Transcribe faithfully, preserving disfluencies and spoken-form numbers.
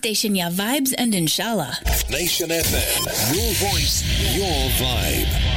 station ya vibes and inshallah. Nation F M, your voice, your vibe.